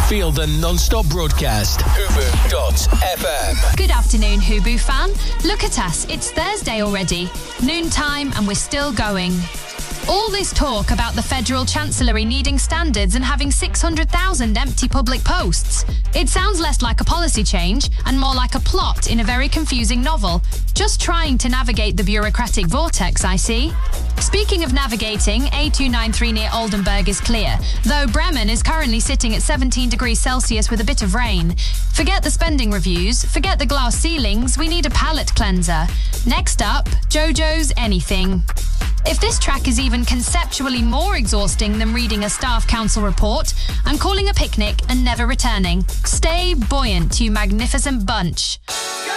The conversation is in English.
Feel the non-stop broadcast. Hubu.fm. Good afternoon, Hubu fan. Look at us, it's Thursday already. Noontime and we're still going. All this talk about the Federal Chancellery needing standards and having 600,000 empty public posts. It sounds less like a policy change and more like a plot in a very confusing novel. Just trying to navigate the bureaucratic vortex, I see. Speaking of navigating, A293 near Oldenburg is clear, though Bremen is currently sitting at 17 degrees Celsius with a bit of rain. Forget the spending reviews, forget the glass ceilings, we need a palate cleanser. Next up, JoJo's Anything. If this track is even conceptually more exhausting than reading a staff council report, I'm calling a picnic and never returning. Stay buoyant, you magnificent bunch.